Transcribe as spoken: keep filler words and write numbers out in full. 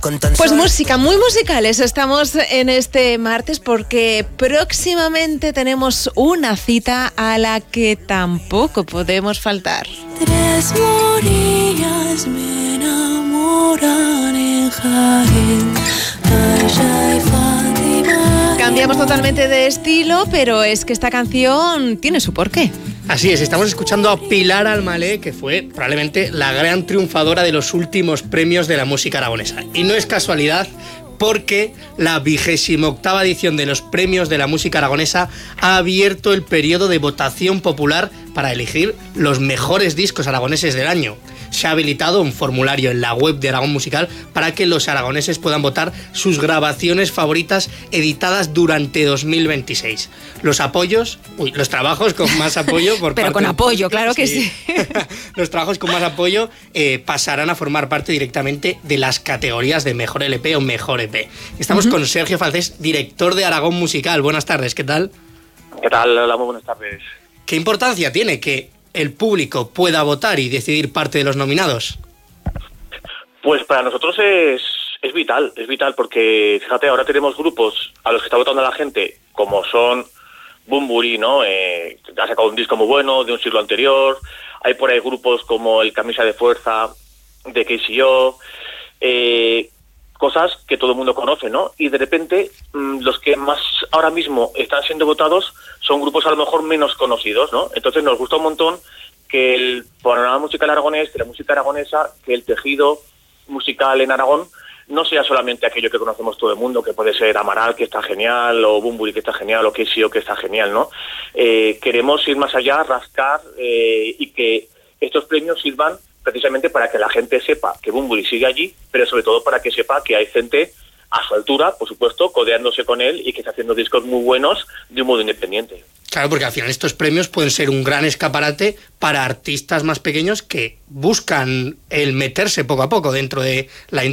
con tan Pues solo... música, muy musicales estamos en este martes porque próximamente tenemos una cita a la que tampoco podemos faltar. Tres morillas me enamoran en Jaén. Aisha y Fátima. Cambiamos totalmente de estilo, pero es que esta canción tiene su porqué. Así es, estamos escuchando a Pilar Almalé, que fue probablemente la gran triunfadora de los últimos premios de la música aragonesa. Y no es casualidad, porque la vigésima octava edición de los premios de la música aragonesa ha abierto el periodo de votación popular para elegir los mejores discos aragoneses del año. Se ha habilitado un formulario en la web de Aragón Musical para que los aragoneses puedan votar sus grabaciones favoritas editadas durante dos mil veintiséis. Los apoyos, uy, los trabajos con más apoyo por Pero parte... con apoyo, claro que sí. sí. Los trabajos con más apoyo eh, pasarán a formar parte directamente de las categorías de Mejor L P o Mejor E P. Estamos uh-huh. con Sergio Falcés, director de Aragón Musical. Buenas tardes, ¿qué tal? ¿Qué tal? Hola, muy buenas tardes. ¿Qué importancia tiene que el público pueda votar y decidir parte de los nominados? Pues para nosotros es, es vital, es vital porque, fíjate, ahora tenemos grupos a los que está votando la gente, como son Bunbury, ¿no? Eh, ha sacado un disco muy bueno de un siglo anterior. Hay por ahí grupos como el Camisa de Fuerza, de K C O, eh, cosas que todo el mundo conoce, ¿no? Y de repente mmm, los que más ahora mismo están siendo votados son grupos a lo mejor menos conocidos, ¿no? Entonces nos gusta un montón que el panorama musical aragonés, que la música aragonesa, que el tejido musical en Aragón no sea solamente aquello que conocemos todo el mundo, que puede ser Amaral, que está genial, o Bunbury, que está genial, o K C O, que está genial, ¿no? Eh, queremos ir más allá, rascar, eh, y que estos premios sirvan precisamente para que la gente sepa que Bunbury sigue allí, pero sobre todo para que sepa que hay gente a su altura, por supuesto, codeándose con él y que está haciendo discos muy buenos de un modo independiente. Claro, porque al final estos premios pueden ser un gran escaparate para artistas más pequeños que buscan el meterse poco a poco dentro de la industria